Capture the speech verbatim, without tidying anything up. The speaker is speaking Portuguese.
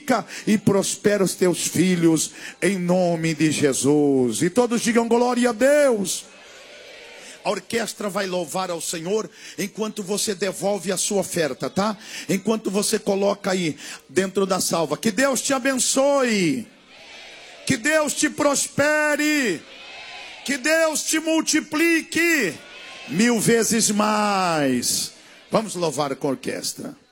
multiplica e prospera os teus filhos, em nome de Jesus. E todos digam glória a Deus. A orquestra vai louvar ao Senhor enquanto você devolve a sua oferta, tá? Enquanto você coloca aí dentro da salva. Que Deus te abençoe. Que Deus te prospere. Que Deus te multiplique mil vezes mais. Vamos louvar com a orquestra.